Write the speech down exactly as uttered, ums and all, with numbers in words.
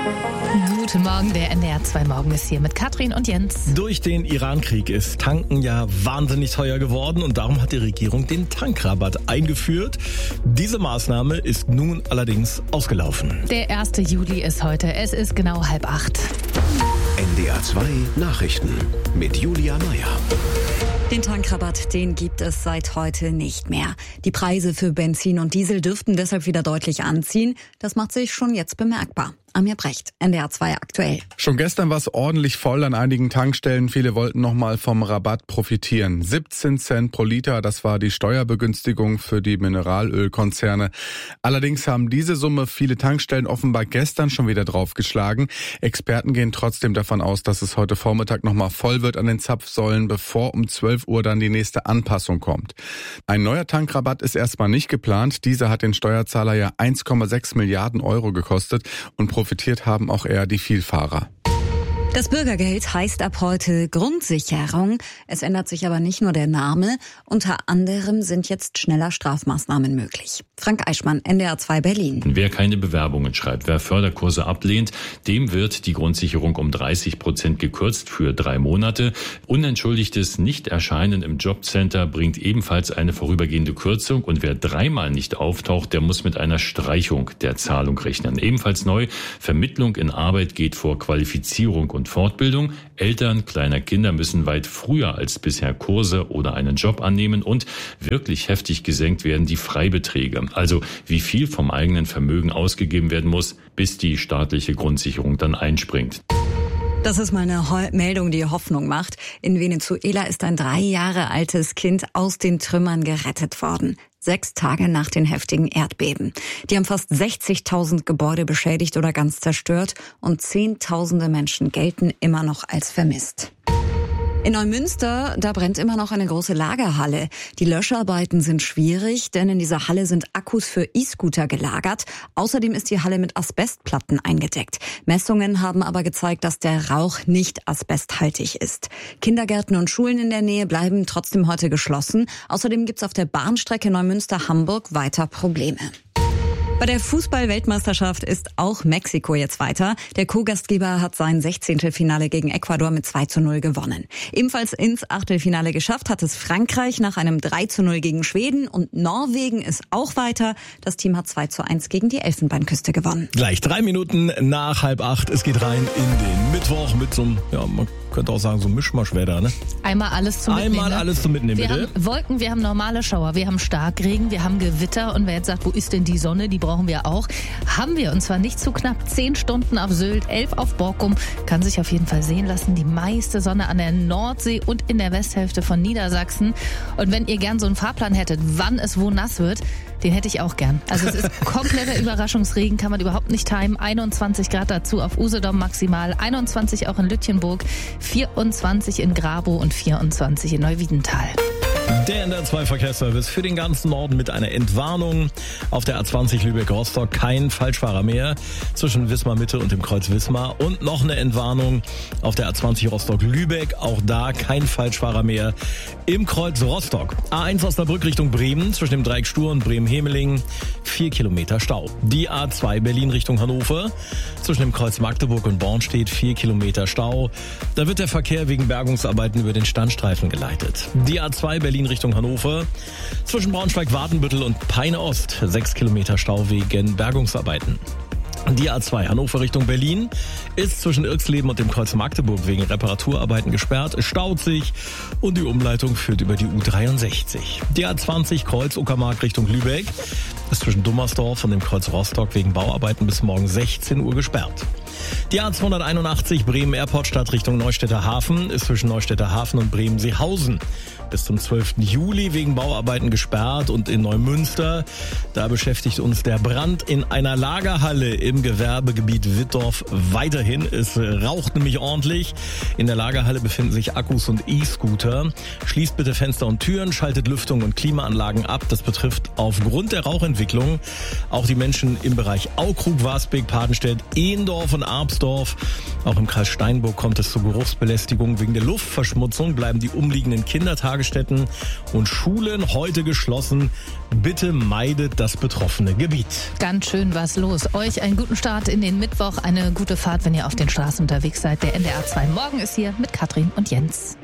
Guten Morgen, der N D R zwei Morgen ist hier mit Katrin und Jens. Durch den Iran-Krieg ist Tanken ja wahnsinnig teuer geworden und darum hat die Regierung den Tankrabatt eingeführt. Diese Maßnahme ist nun allerdings ausgelaufen. Der erste Juli ist heute, es ist genau halb acht. N D R zwei Nachrichten mit Julia Meyer. Den Tankrabatt, den gibt es seit heute nicht mehr. Die Preise für Benzin und Diesel dürften deshalb wieder deutlich anziehen. Das macht sich schon jetzt bemerkbar. Amir Brecht, N D R zwei aktuell. Schon gestern war es ordentlich voll an einigen Tankstellen. Viele wollten nochmal vom Rabatt profitieren. siebzehn Cent pro Liter, das war die Steuerbegünstigung für die Mineralölkonzerne. Allerdings haben diese Summe viele Tankstellen offenbar gestern schon wieder draufgeschlagen. Experten gehen trotzdem davon aus, dass es heute Vormittag nochmal voll wird an den Zapfsäulen, bevor um zwölf Uhr dann die nächste Anpassung kommt. Ein neuer Tankrabatt ist erstmal nicht geplant. Dieser hat den Steuerzahler ja eins Komma sechs Milliarden Euro gekostet und profitiert haben auch eher die Vielfahrer. Das Bürgergeld heißt ab heute Grundsicherung. Es ändert sich aber nicht nur der Name. Unter anderem sind jetzt schneller Strafmaßnahmen möglich. Frank Eichmann, N D R zwei Berlin. Wer keine Bewerbungen schreibt, wer Förderkurse ablehnt, dem wird die Grundsicherung um dreißig Prozent gekürzt für drei Monate. Unentschuldigtes Nichterscheinen im Jobcenter bringt ebenfalls eine vorübergehende Kürzung. Und wer dreimal nicht auftaucht, der muss mit einer Streichung der Zahlung rechnen. Ebenfalls neu, Vermittlung in Arbeit geht vor Qualifizierung und Fortbildung. Eltern kleiner Kinder müssen weit früher als bisher Kurse oder einen Job annehmen und wirklich heftig gesenkt werden die Freibeträge. Also wie viel vom eigenen Vermögen ausgegeben werden muss, bis die staatliche Grundsicherung dann einspringt. Das ist mal eine Ho- Meldung, die Hoffnung macht. In Venezuela ist ein drei Jahre altes Kind aus den Trümmern gerettet worden. Sechs Tage nach den heftigen Erdbeben. Die haben fast sechzigtausend Gebäude beschädigt oder ganz zerstört und Zehntausende Menschen gelten immer noch als vermisst. In Neumünster, da brennt immer noch eine große Lagerhalle. Die Löscharbeiten sind schwierig, denn in dieser Halle sind Akkus für E-Scooter gelagert. Außerdem ist die Halle mit Asbestplatten eingedeckt. Messungen haben aber gezeigt, dass der Rauch nicht asbesthaltig ist. Kindergärten und Schulen in der Nähe bleiben trotzdem heute geschlossen. Außerdem gibt's auf der Bahnstrecke Neumünster-Hamburg weiter Probleme. Bei der Fußball-Weltmeisterschaft ist auch Mexiko jetzt weiter. Der Co-Gastgeber hat sein Sechzehntelfinale gegen Ecuador mit zwei zu null gewonnen. Ebenfalls ins Achtelfinale geschafft hat es Frankreich nach einem drei zu null gegen Schweden und Norwegen ist auch weiter. Das Team hat zwei zu eins gegen die Elfenbeinküste gewonnen. Gleich drei Minuten nach halb acht. Es geht rein in den Mittwoch mit so einem, ja, man könnte auch sagen, so ein Mischmaschwetter, ne? Einmal alles zum Mitnehmen. Einmal alles zum Mitnehmen, wir bitte. haben Wolken, wir haben normale Schauer, wir haben Starkregen, wir haben Gewitter und wer jetzt sagt, wo ist denn die Sonne, die brauchen wir auch. Haben wir, und zwar nicht zu knapp. Zehn Stunden auf Sylt, elf auf Borkum, kann sich auf jeden Fall sehen lassen. Die meiste Sonne an der Nordsee und in der Westhälfte von Niedersachsen. Und wenn ihr gern so einen Fahrplan hättet, wann es wo nass wird, den hätte ich auch gern. Also es ist kompletter Überraschungsregen, kann man überhaupt nicht timen. einundzwanzig Grad dazu auf Usedom maximal, einundzwanzig auch in Lütjenburg, vierundzwanzig in Grabow und vierundzwanzig in Neuwiedental. Der N D R zwei Verkehrsservice für den ganzen Norden mit einer Entwarnung. Auf der A zwanzig Lübeck-Rostock kein Falschfahrer mehr zwischen Wismar-Mitte und dem Kreuz Wismar. Und noch eine Entwarnung auf der A zwanzig Rostock-Lübeck. Auch da kein Falschfahrer mehr im Kreuz Rostock. A eins Osnabrück Richtung Bremen zwischen dem Dreieck Stur und Bremen-Hemeling. Vier Kilometer Stau. Die A zwei Berlin Richtung Hannover zwischen dem Kreuz Magdeburg und Bornstedt. Vier Kilometer Stau. Da wird der Verkehr wegen Bergungsarbeiten über den Standstreifen geleitet. Die A zwei Berlin Richtung Hannover zwischen Braunschweig-Wartenbüttel und Peine Ost. Sechs Kilometer Stau wegen Bergungsarbeiten. Die A zwei Hannover Richtung Berlin ist zwischen Irxleben und dem Kreuz Magdeburg wegen Reparaturarbeiten gesperrt. Es staut sich und die Umleitung führt über die U dreiundsechzig. Die A zwanzig Kreuz Uckermark Richtung Lübeck ist zwischen Dummersdorf und dem Kreuz Rostock wegen Bauarbeiten bis morgen sechzehn Uhr gesperrt. Die A zweihunderteinundachtzig Bremen-Airport-Stadt Richtung Neustädter Hafen ist zwischen Neustädter Hafen und Bremen-Seehausen bis zum zwölften Juli wegen Bauarbeiten gesperrt. Und in Neumünster, da beschäftigt uns der Brand in einer Lagerhalle im Gewerbegebiet Wittdorf weiterhin. Es raucht nämlich ordentlich. In der Lagerhalle befinden sich Akkus und E-Scooter. Schließt bitte Fenster und Türen, schaltet Lüftung und Klimaanlagen ab. Das betrifft aufgrund der Rauchentwicklung Entwicklung. Auch die Menschen im Bereich Aukrug, Wasbek, Padenstedt, Ehendorf und Arbsdorf. Auch im Kreis Steinburg kommt es zu Geruchsbelästigung. Wegen der Luftverschmutzung bleiben die umliegenden Kindertagesstätten und Schulen heute geschlossen. Bitte meidet das betroffene Gebiet. Ganz schön was los. Euch einen guten Start in den Mittwoch, eine gute Fahrt, wenn ihr auf den Straßen unterwegs seid. Der N D R zwei Morgen ist hier mit Katrin und Jens.